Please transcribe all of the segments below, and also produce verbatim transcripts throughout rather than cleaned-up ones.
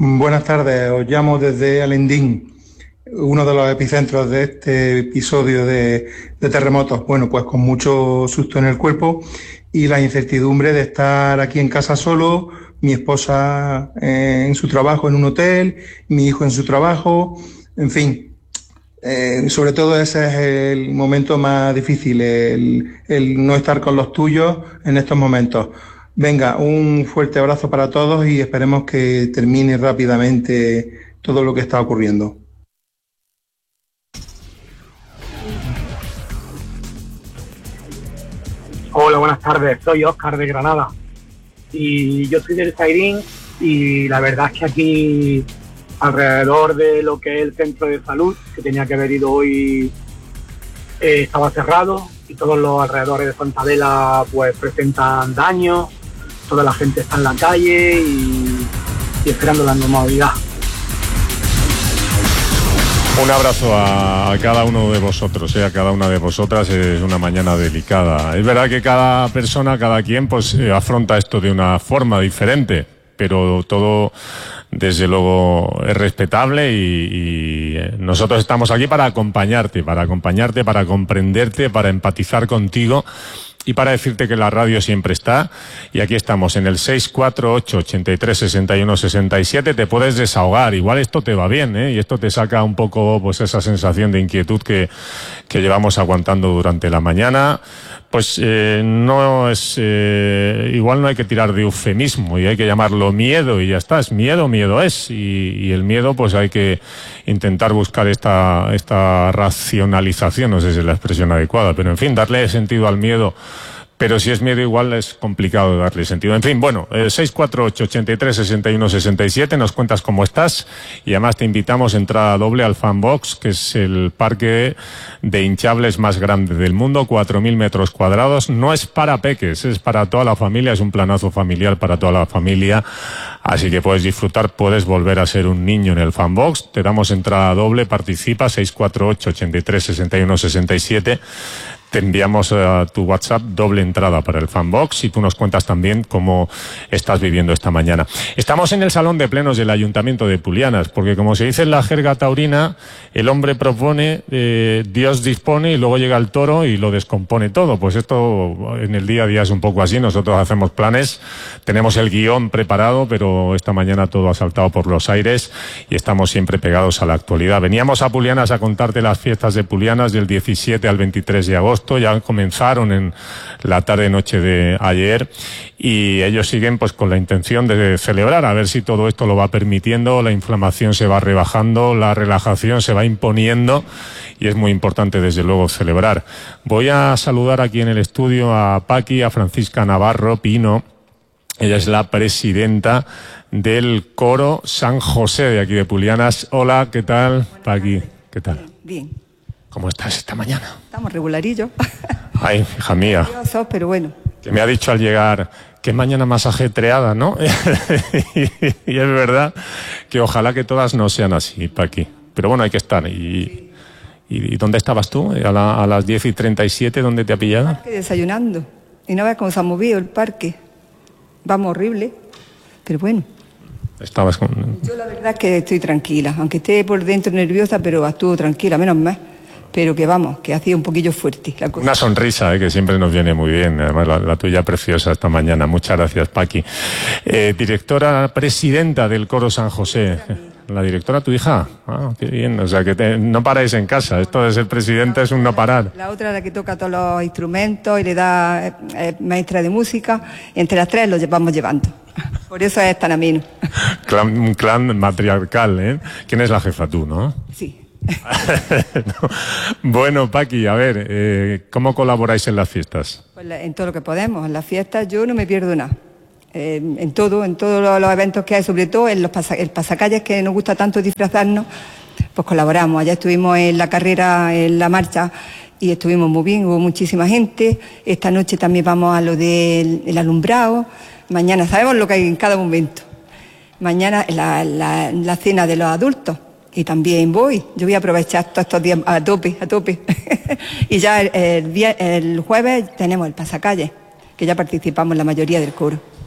Buenas tardes, os llamo desde Alendín, uno de los epicentros de este episodio de, de terremotos. Bueno, pues con mucho susto en el cuerpo y la incertidumbre de estar aquí en casa solo, mi esposa en su trabajo en un hotel, mi hijo en su trabajo, en fin. Eh, sobre todo ese es el momento más difícil, el, el no estar con los tuyos en estos momentos. Venga, un fuerte abrazo para todos y esperemos que termine rápidamente todo lo que está ocurriendo. Hola, buenas tardes, soy Óscar de Granada y yo soy del Zairín y la verdad es que aquí alrededor de lo que es el centro de salud, que tenía que haber ido hoy, eh, estaba cerrado y todos los alrededores de Santa Vela pues presentan daños, toda la gente está en la calle y, y esperando la normalidad. Un abrazo a, a cada uno de vosotros, eh, a cada una de vosotras. Es una mañana delicada. Es verdad que cada persona, cada quien, pues eh, afronta esto de una forma diferente, pero todo, desde luego, es respetable y, y eh, nosotros estamos aquí para acompañarte, para acompañarte, para comprenderte, para empatizar contigo. Y para decirte que la radio siempre está, y aquí estamos en el seis cuatro ocho, ochenta y tres, sesenta y uno, sesenta y siete, te puedes desahogar, igual esto te va bien, ¿eh? Y esto te saca un poco, pues, esa sensación de inquietud que, que llevamos aguantando durante la mañana. Pues eh, no es, eh, igual no hay que tirar de eufemismo y hay que llamarlo miedo y ya está, es miedo, miedo es, y, y el miedo pues hay que intentar buscar esta, esta racionalización, no sé si es la expresión adecuada, pero en fin, darle sentido al miedo. Pero si es miedo igual es complicado darle sentido. En fin, bueno, eh, seis cuatro ocho, ochenta y tres, sesenta y uno, sesenta y siete, nos cuentas cómo estás y además te invitamos a entrada doble al Fanbox, que es el parque de hinchables más grande del mundo, cuatro mil metros cuadrados. No es para peques, es para toda la familia, es un planazo familiar para toda la familia. Así que puedes disfrutar, puedes volver a ser un niño en el Fanbox. Te damos entrada doble, participa, seis cuatro ocho, ochenta y tres, sesenta y uno, sesenta y siete. Te enviamos a tu WhatsApp doble entrada para el Fanbox y tú nos cuentas también cómo estás viviendo esta mañana. Estamos en el Salón de Plenos del Ayuntamiento de Pulianas, porque como se dice en la jerga taurina, el hombre propone, eh, Dios dispone y luego llega el toro y lo descompone todo. Pues esto en el día a día es un poco así, nosotros hacemos planes, tenemos el guión preparado, pero esta mañana todo ha saltado por los aires y estamos siempre pegados a la actualidad. Veníamos a Pulianas a contarte las fiestas de Pulianas del diecisiete al veintitrés de agosto. Ya comenzaron en la tarde-noche de ayer y ellos siguen pues con la intención de celebrar, a ver si todo esto lo va permitiendo, la inflamación se va rebajando, la relajación se va imponiendo y es muy importante desde luego celebrar. Voy a saludar aquí en el estudio a Paqui, a Francisca Navarro Pino. Ella es la presidenta del Coro San José de aquí de Pulianas. Hola, ¿qué tal, Paqui? ¿Qué tal? Bien. ¿Cómo estás esta mañana? Estamos regularillos. Ay, hija mía. Pero bueno. Que me ha dicho al llegar, qué mañana más ajetreada, ¿no? Y es verdad que ojalá que todas no sean así, Paqui. Pero bueno, hay que estar. ¿Y, y, y dónde estabas tú? ¿A, la, a las diez y treinta y siete? ¿Dónde te ha pillado? El parque desayunando. Y no ves cómo se ha movido el parque. Vamos horrible. Pero bueno. Estabas con... Yo la verdad es que estoy tranquila. Aunque esté por dentro nerviosa, pero actúo tranquila, menos mal. Pero que vamos, que hacía un poquillo fuerte la cosa. Una sonrisa, eh, que siempre nos viene muy bien, además la, la tuya preciosa esta mañana. Muchas gracias, Paqui. Eh, directora presidenta del Coro San José. ¿La directora tu hija? Ah, qué bien, o sea que te, no paráis en casa, esto de ser presidenta es un no parar. La otra es la que toca todos los instrumentos y le da, es, es maestra de música, entre las tres lo vamos llevando. Por eso es tan ameno. Clan, un clan matriarcal, ¿eh? ¿Quién es la jefa? Tú, ¿no? Sí. No. Bueno, Paqui, a ver, eh, ¿cómo colaboráis en las fiestas? Pues la, en todo lo que podemos. En las fiestas yo no me pierdo nada. Eh, en todo, en todos los, los eventos que hay, sobre todo en los pasa, el pasacalles que nos gusta tanto disfrazarnos, pues colaboramos. Allá estuvimos en la carrera, en la marcha, y estuvimos muy bien, hubo muchísima gente. Esta noche también vamos a lo del el alumbrado. Mañana sabemos lo que hay en cada momento. Mañana la, la, la cena de los adultos. Y también voy, yo voy a aprovechar todos estos días a tope, a tope. Y ya el, el, el jueves tenemos el pasacalle, que ya participamos la mayoría del coro.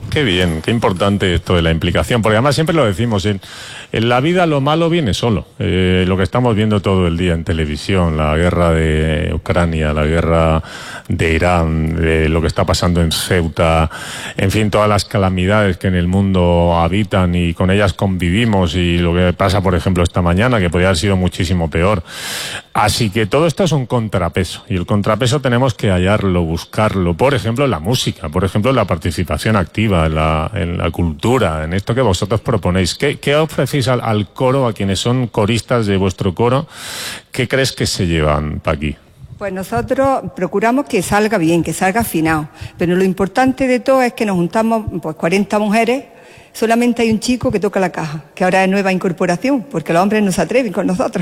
Qué bien, qué importante esto de la implicación, porque además siempre lo decimos, en, en la vida lo malo viene solo. Eh, lo que estamos viendo todo el día en televisión, la guerra de Ucrania, la guerra de Irán, de lo que está pasando en Ceuta, en fin, todas las calamidades que en el mundo habitan y con ellas convivimos, y lo que pasa, por ejemplo, esta mañana, que podría haber sido muchísimo peor. Así que todo esto es un contrapeso, y el contrapeso tenemos que hallarlo, buscarlo, por ejemplo, en la música, por ejemplo, en la participación activa, en la, en la cultura, en esto que vosotros proponéis. ¿Qué, qué ofrecéis al, al coro, a quienes son coristas de vuestro coro? ¿Qué crees que se llevan, Paqui? Pues nosotros procuramos que salga bien, que salga afinado, pero lo importante de todo es que nos juntamos pues cuarenta mujeres. Solamente hay un chico que toca la caja, que ahora es nueva incorporación, porque los hombres no se atreven con nosotros.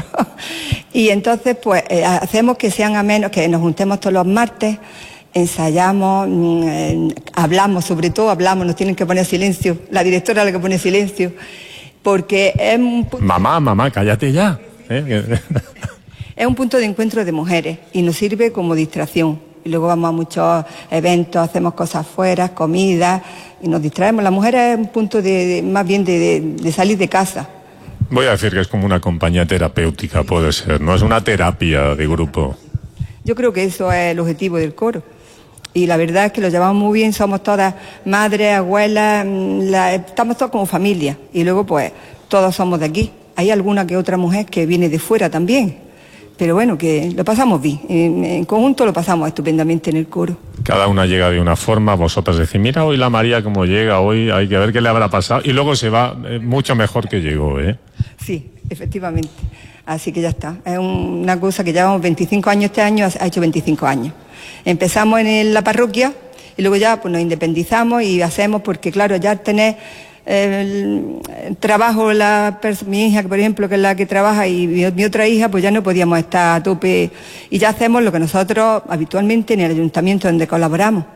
Y entonces, pues, eh, hacemos que sean amenos, que nos juntemos todos los martes, ensayamos, eh, hablamos, sobre todo hablamos, nos tienen que poner silencio, la directora es la que pone silencio, porque es un... Mamá, mamá, cállate ya. ¿Eh? Es un punto de encuentro de mujeres y nos sirve como distracción. Y luego vamos a muchos eventos, hacemos cosas fuera, comida, y nos distraemos. La mujer es un punto de, de más bien de, de, de salir de casa. Voy a decir que es como una compañía terapéutica, puede ser, ¿no? Es una terapia de grupo. Yo creo que eso es el objetivo del coro. Y la verdad es que lo llevamos muy bien, somos todas madres, abuelas, la, estamos todos como familia. Y luego, pues, todos somos de aquí. Hay alguna que otra mujer que viene de fuera también. Pero bueno, que lo pasamos bien. En, en conjunto lo pasamos estupendamente en el coro. Cada una llega de una forma, vosotras decís, mira hoy la María cómo llega, hoy hay que ver qué le habrá pasado. Y luego se va eh, mucho mejor que llegó, ¿eh? Sí, efectivamente. Así que ya está. Es un, una cosa que llevamos veinticinco años este año, ha hecho veinticinco años. Empezamos en la parroquia y luego ya pues nos independizamos y hacemos, porque claro, ya tener... el trabajo, la mi hija, por ejemplo, que es la que trabaja, y mi, mi otra hija, pues ya no podíamos estar a tope, y ya hacemos lo que nosotros habitualmente en el ayuntamiento donde colaboramos,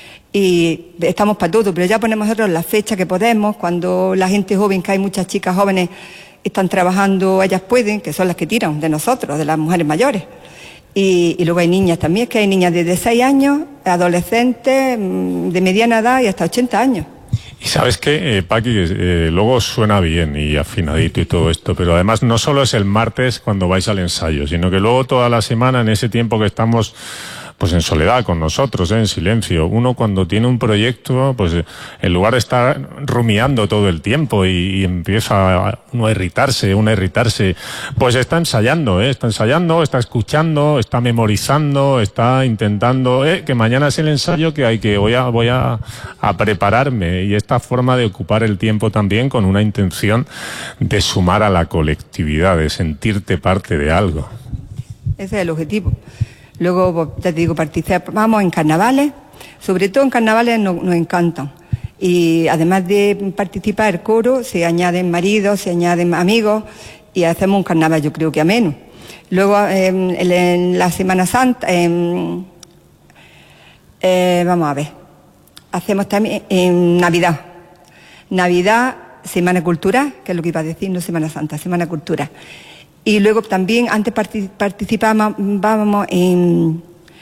y estamos para todo, pero ya ponemos nosotros la fecha que podemos, cuando la gente joven, que hay muchas chicas jóvenes, están trabajando, ellas pueden, que son las que tiran de nosotros, de las mujeres mayores. Y, y luego hay niñas también, que hay niñas desde seis años, adolescentes, de mediana edad y hasta ochenta años. Y sabes qué, eh, Paqui, eh, luego suena bien y afinadito y todo esto, pero además no solo es el martes cuando vais al ensayo, sino que luego toda la semana, en ese tiempo que estamos pues en soledad con nosotros, ¿eh? En silencio, uno cuando tiene un proyecto, pues en lugar de estar rumiando todo el tiempo y, y empieza uno a irritarse, uno a irritarse, pues está ensayando, ¿eh? Está ensayando, está escuchando, está memorizando, está intentando, ¿eh? Que mañana es el ensayo, que hay que voy a voy a, a prepararme, y esta forma de ocupar el tiempo también con una intención de sumar a la colectividad, de sentirte parte de algo. Ese es el objetivo. Luego, ya te digo, participamos en carnavales, sobre todo en carnavales nos, nos encantan. Y además de participar el coro, se añaden maridos, se añaden amigos, y hacemos un carnaval, yo creo que ameno. Luego, eh, en, en la Semana Santa, eh, eh, vamos a ver, hacemos también en Navidad. Navidad, Semana Cultural, que es lo que iba a decir, no Semana Santa, Semana Cultural. Y luego también, antes participábamos en,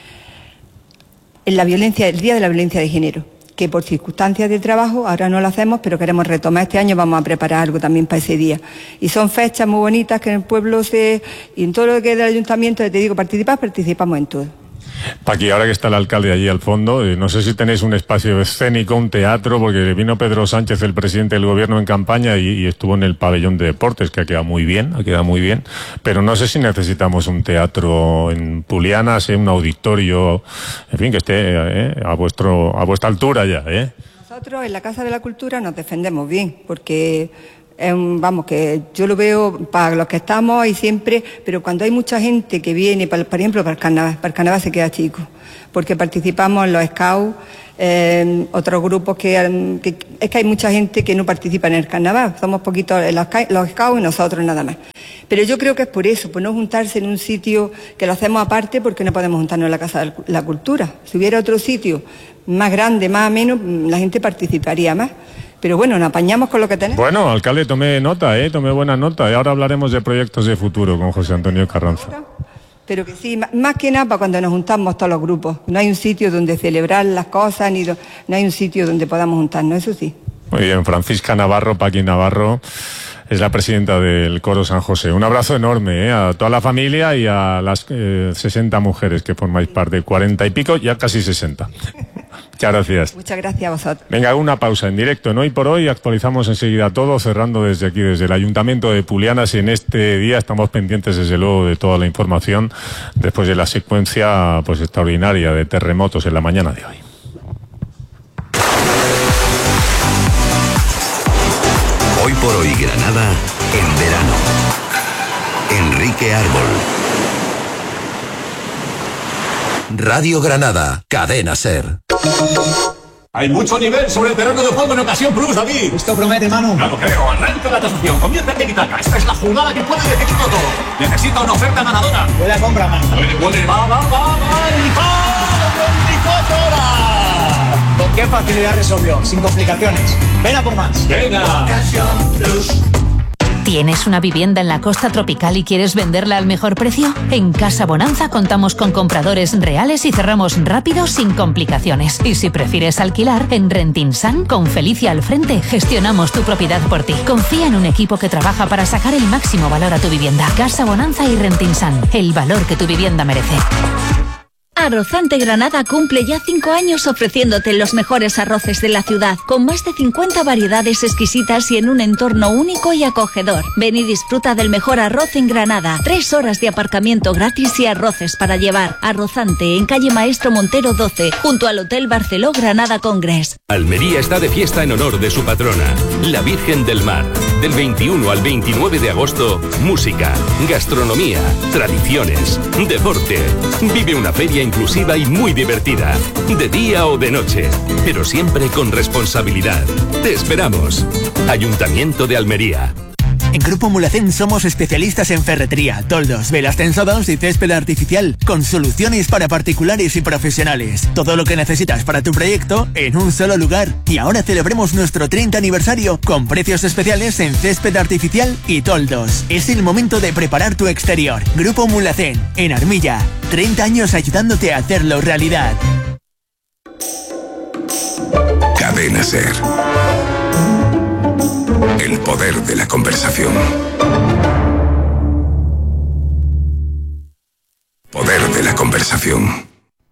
en la violencia, el Día de la Violencia de Género, que por circunstancias de trabajo ahora no lo hacemos, pero queremos retomar este año, vamos a preparar algo también para ese día. Y son fechas muy bonitas que en el pueblo se... y en todo lo que es del ayuntamiento, te digo, participar, participamos en todo. Paqui, ahora que está el alcalde allí al fondo, eh, no sé si tenéis un espacio escénico, un teatro, porque vino Pedro Sánchez, el presidente del gobierno, en campaña y, y estuvo en el pabellón de deportes, que ha quedado muy bien, ha quedado muy bien, pero no sé si necesitamos un teatro en Pulianas, eh, un auditorio, en fin, que esté eh, a vuestro a vuestra altura ya, ¿eh? Nosotros en la Casa de la Cultura nos defendemos bien, porque... Eh, vamos, que yo lo veo para los que estamos y siempre, pero cuando hay mucha gente que viene, para, por ejemplo, para el carnaval, para el carnaval se queda chico, porque participamos en los scouts, eh, otros grupos que, que, es que hay mucha gente que no participa en el carnaval, somos poquitos los, los scouts y nosotros nada más. Pero yo creo que es por eso, por no juntarse en un sitio que lo hacemos aparte, porque no podemos juntarnos en la Casa de la Cultura. Si hubiera otro sitio más grande, más ameno, la gente participaría más. Pero bueno, nos apañamos con lo que tenemos. Bueno, alcalde, tomé nota, ¿eh? Tomé buena nota. Y ahora hablaremos de proyectos de futuro con José Antonio Carranza. Pero que sí, más que nada para cuando nos juntamos todos los grupos. No hay un sitio donde celebrar las cosas, ni do, no hay un sitio donde podamos juntarnos, eso sí. Muy bien, Francisca Navarro, Paqui Navarro, es la presidenta del Coro San José. Un abrazo enorme ¿eh? a toda la familia y a las eh, sesenta mujeres que formáis parte, cuarenta y pico, ya casi sesenta. Muchas gracias. Muchas gracias a vosotros. Venga, una pausa en directo. En Hoy por Hoy actualizamos enseguida todo, cerrando desde aquí, desde el Ayuntamiento de Pulianas. Y en este día estamos pendientes, desde luego, de toda la información después de la secuencia pues extraordinaria de terremotos en la mañana de hoy. Hoy por Hoy Granada, en verano. Enrique Árbol. Radio Granada, Cadena SER. Hay mucho nivel sobre el terreno de juego en Ocasión Plus, David. Esto promete, Manu. No lo creo. Arranca la tasación. Comienza el tiki-taka. Esta es la jugada que puede decidirlo todo. Necesita una oferta ganadora. Buena compra, Manu. Puede, puede. Va, va, va, va. Y va. veinticuatro horas. ¿Con qué facilidad resolvió? Sin complicaciones. Ven a por más. Venga. Ocasión Plus. ¿Tienes una vivienda en la costa tropical y quieres venderla al mejor precio? En Casa Bonanza contamos con compradores reales y cerramos rápido sin complicaciones. Y si prefieres alquilar, en Rentinsan, con Felicia al frente, gestionamos tu propiedad por ti. Confía en un equipo que trabaja para sacar el máximo valor a tu vivienda. Casa Bonanza y Rentinsan, el valor que tu vivienda merece. Arrozante Granada cumple ya cinco años ofreciéndote los mejores arroces de la ciudad, con más de cincuenta variedades exquisitas y en un entorno único y acogedor. Ven y disfruta del mejor arroz en Granada. Tres horas de aparcamiento gratis y arroces para llevar. Arrozante, en calle Maestro Montero doce, junto al Hotel Barceló Granada Congress. Almería está de fiesta en honor de su patrona, la Virgen del Mar. Del veintiuno al veintinueve de agosto, música, gastronomía, tradiciones, deporte. Vive una feria inclusiva y muy divertida, de día o de noche, pero siempre con responsabilidad. Te esperamos. Ayuntamiento de Almería. En Grupo Mulhacén somos especialistas en ferretería, toldos, velas tensadas y césped artificial, con soluciones para particulares y profesionales. Todo lo que necesitas para tu proyecto en un solo lugar. Y ahora celebremos nuestro treinta aniversario con precios especiales en césped artificial y toldos. Es el momento de preparar tu exterior. Grupo Mulhacén, en Armilla. treinta años ayudándote a hacerlo realidad. Cadena SER. El poder de la conversación. Poder de la conversación.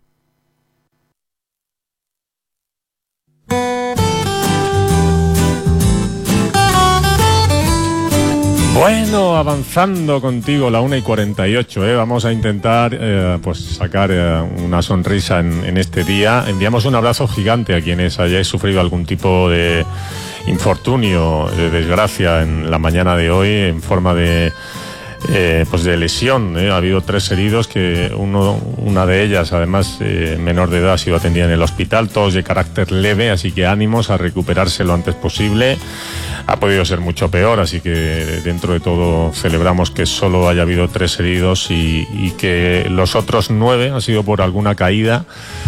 Bueno, avanzando contigo, la una y cuarenta y ocho, ¿eh? Vamos a intentar eh, pues sacar eh, una sonrisa en, en este día. Enviamos un abrazo gigante a quienes hayáis sufrido algún tipo de infortunio, de desgracia en la mañana de hoy, en forma de eh, pues de lesión. ¿eh? Ha habido tres heridos, que uno, una de ellas, además eh, menor de edad, ha sido atendida en el hospital, todos de carácter leve, así que ánimos a recuperarse lo antes posible. Ha podido ser mucho peor, así que dentro de todo celebramos que solo haya habido tres heridos y, y que los otros nueve han sido por alguna caída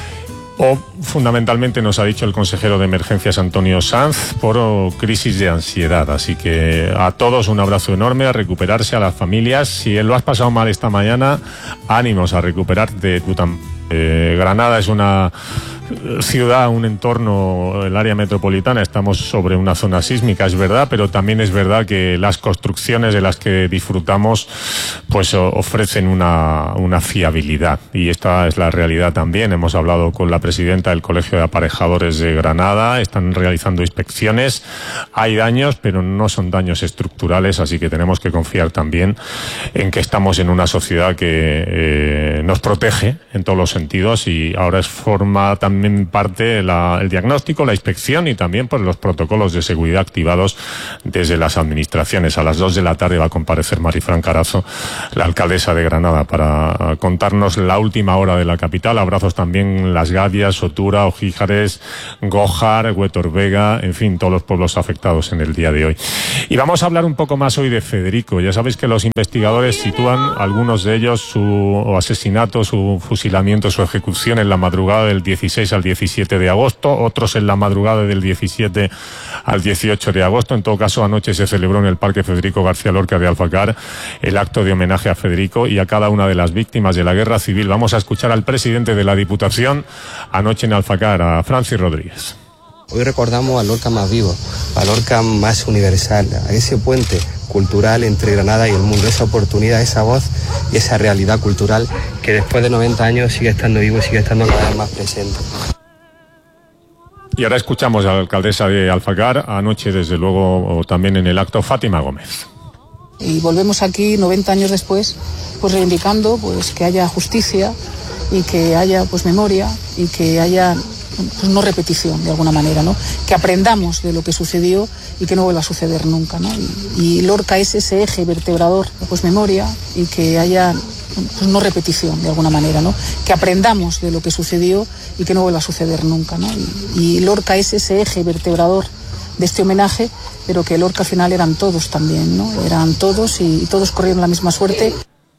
o, fundamentalmente, nos ha dicho el consejero de emergencias Antonio Sanz, por crisis de ansiedad. Así que a todos un abrazo enorme, a recuperarse, a las familias. Si lo has pasado mal esta mañana, ánimos a recuperarte tú también. Eh, Granada es una ciudad, un entorno, el área metropolitana, estamos sobre una zona sísmica, es verdad, pero también es verdad que las construcciones de las que disfrutamos pues ofrecen una, una fiabilidad, y esta es la realidad también. Hemos hablado con la presidenta del Colegio de Aparejadores de Granada, están realizando inspecciones, hay daños, pero no son daños estructurales, así que tenemos que confiar también en que estamos en una sociedad que eh, nos protege en todos los sentidos, y ahora es forma también parte la, el diagnóstico, la inspección y también pues los protocolos de seguridad activados desde las administraciones. A las dos de la tarde va a comparecer Marifran Carazo, la alcaldesa de Granada, para contarnos la última hora de la capital. Abrazos también Las Gavias, Sotura, Ojíjares, Gójar, Huetor Vega, en fin, todos los pueblos afectados en el día de hoy. Y vamos a hablar un poco más hoy de Federico. Ya sabéis que los investigadores sitúan, algunos de ellos, su asesinato, su fusilamiento, su ejecución en la madrugada del dieciséis dieciséis al diecisiete de agosto, otros en la madrugada del diecisiete al dieciocho de agosto. En todo caso, anoche se celebró en el Parque Federico García Lorca de Alfacar el acto de homenaje a Federico y a cada una de las víctimas de la guerra civil. Vamos a escuchar al presidente de la Diputación anoche en Alfacar, a Francis Rodríguez. Hoy recordamos al Lorca más vivo, al Lorca más universal, a ese puente cultural entre Granada y el mundo, esa oportunidad, esa voz y esa realidad cultural que después de noventa años sigue estando vivo y sigue estando cada vez más presente. Y ahora escuchamos a la alcaldesa de Alfacar, anoche desde luego también en el acto, Fátima Gómez. Y volvemos aquí noventa años después, pues reivindicando pues que haya justicia y que haya pues memoria y que haya pues no repetición de alguna manera, ¿no? Que aprendamos de lo que sucedió y que no vuelva a suceder nunca, ¿no? Y, y Lorca es ese eje vertebrador, pues memoria y que haya pues no repetición de alguna manera, ¿no? Que aprendamos de lo que sucedió y que no vuelva a suceder nunca, ¿no? Y, y Lorca es ese eje vertebrador de este homenaje, pero que Lorca al final eran todos también, ¿no? Eran todos y, y todos corrieron la misma suerte.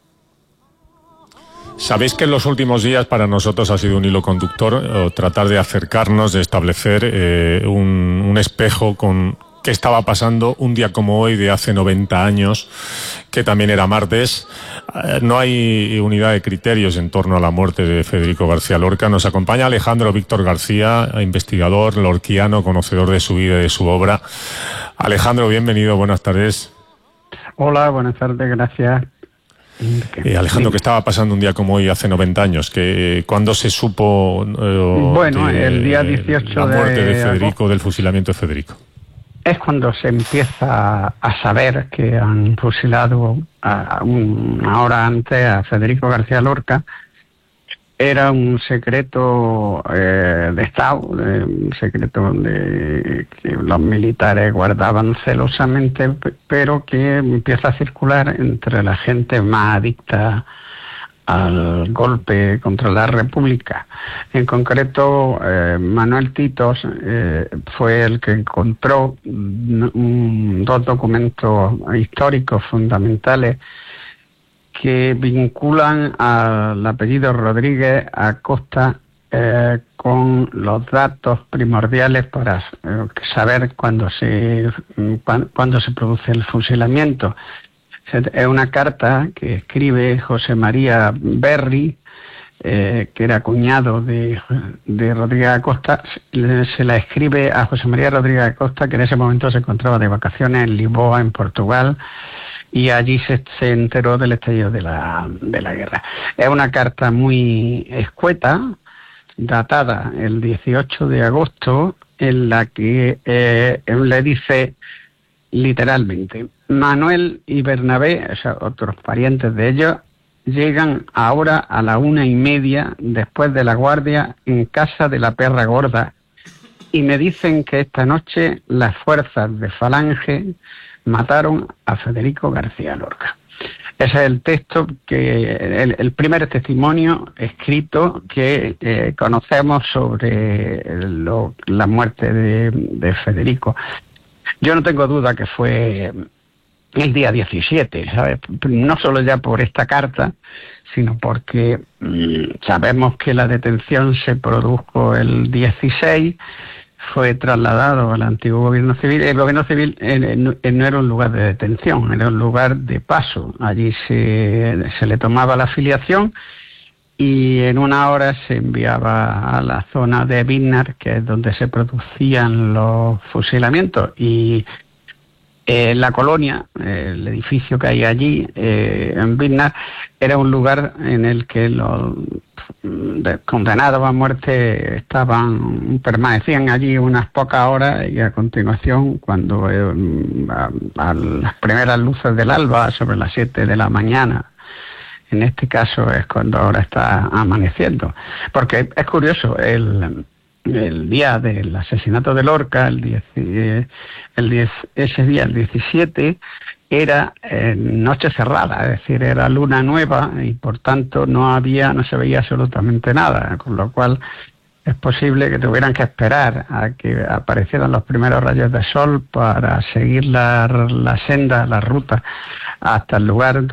Sabéis que en los últimos días para nosotros ha sido un hilo conductor eh, tratar de acercarnos, de establecer eh, un, un espejo con qué estaba pasando un día como hoy de hace noventa años, que también era martes. Eh, no hay unidad de criterios en torno a la muerte de Federico García Lorca. Nos acompaña Alejandro Víctor García, investigador lorquiano, conocedor de su vida y de su obra. Alejandro, bienvenido, buenas tardes. Hola, buenas tardes, gracias. Eh, Alejandro, ¿qué estaba pasando un día como hoy hace noventa años? Que eh, ¿Cuándo se supo eh, bueno, de, el día dieciocho la muerte de, de Federico, agosto, del fusilamiento de Federico? Es cuando se empieza a saber que han fusilado a, a una hora antes a Federico García Lorca. Era un secreto eh, de Estado, eh, un secreto de, que los militares guardaban celosamente, pero que empieza a circular entre la gente más adicta al golpe contra la República. En concreto, eh, Manuel Titos eh, fue el que encontró un, dos documentos históricos fundamentales que vinculan al apellido Rodríguez Acosta eh, con los datos primordiales para eh, saber cuándo se, cuándo, cuándo se produce el fusilamiento. Es una carta que escribe José María Berry, eh, que era cuñado de, de Rodríguez Acosta, se la escribe a José María Rodríguez Acosta, que en ese momento se encontraba de vacaciones en Lisboa, en Portugal, y allí se, se enteró del estallido de la, de la guerra. Es una carta muy escueta, datada el dieciocho de agosto, en la que eh, le dice literalmente: Manuel y Bernabé, o sea, otros parientes de ellos, llegan ahora a la una y media después de la guardia en casa de la perra gorda y me dicen que esta noche las fuerzas de Falange mataron a Federico García Lorca. Ese es el texto, que el, el primer testimonio escrito que eh, conocemos sobre lo, la muerte de, de Federico. Yo no tengo duda que fue el día diecisiete, ¿sabes? No solo ya por esta carta, sino porque mmm, sabemos que la detención se produjo el dieciséis, fue trasladado al antiguo gobierno civil. El gobierno civil eh, no, eh, no era un lugar de detención, era un lugar de paso. Allí se, se le tomaba la afiliación y en una hora se enviaba a la zona de Biznar, que es donde se producían los fusilamientos. Y eh, la colonia, eh, el edificio que hay allí, eh, en Biznar, era un lugar en el que los condenados a muerte estaban, permanecían allí unas pocas horas y a continuación, cuando eh, a, a las primeras luces del alba, sobre las siete de la mañana, en este caso es cuando ahora está amaneciendo. Porque es curioso, el, el día del asesinato de Lorca, el diez, el diez, ese día, el diecisiete, era eh, noche cerrada, es decir, era luna nueva y por tanto no había, no se veía absolutamente nada, con lo cual es posible que tuvieran que esperar a que aparecieran los primeros rayos de sol para seguir la, la senda, la ruta hasta el lugar